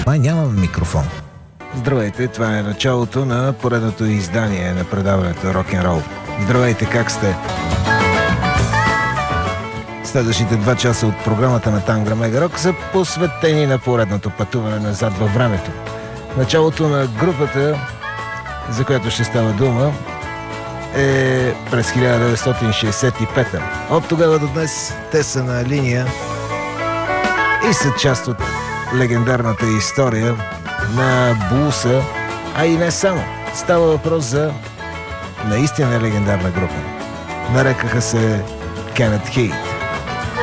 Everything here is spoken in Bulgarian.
май нямам микрофон. Здравейте, това е началото на поредното издание на предаването Рок-н-рол. Здравейте, как сте? Следващите 2 часа от програмата на Тангра Мега Рок са посветени на поредното пътуване назад във времето. Началото на групата, за която ще става дума, е през 1965. От тогава до днес те са на линия и са част от легендарната история на блуса, а и не само. Става въпрос за наистина легендарна група. Нарекаха се Кенет Хейт.